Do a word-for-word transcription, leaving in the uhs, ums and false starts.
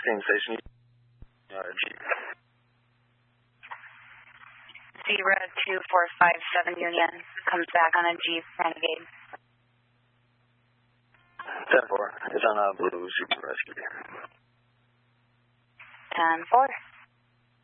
same station. Uh, Jeep. Zebra two four five seven Union comes back on a Jeep Renegade. ten four. It's on a blue Super Rescue. ten four.